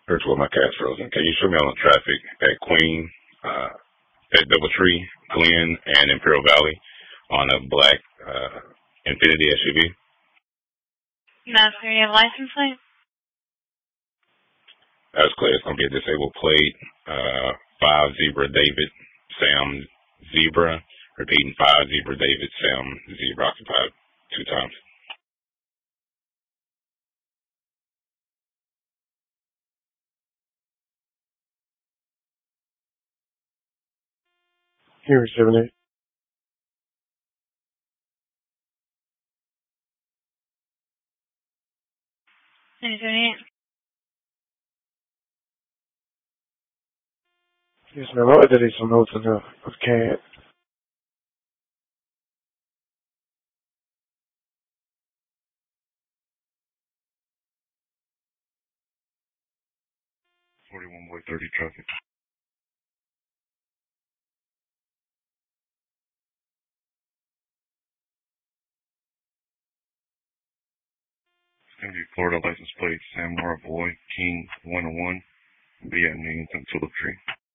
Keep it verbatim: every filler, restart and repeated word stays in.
Here's where my cat's frozen. Can you show me all the traffic at Queen, uh, at Doubletree, Glen, and Imperial Valley on a black uh, Infiniti S U V? No, sir. You have a license plate? That's clear. It's going to be a disabled plate. Uh, five Zebra David Sam Zebra. Repeating five Zebra David Sam Zebra occupied two times. Here, seven eight. seventy-eight. Yes, ma'am. I'll edit some notes of the of C A D. forty-one boy thirty traffic. It's going to be Florida license plate Sam Nora Boy King one oh one. Be at Newington Tulip Tree.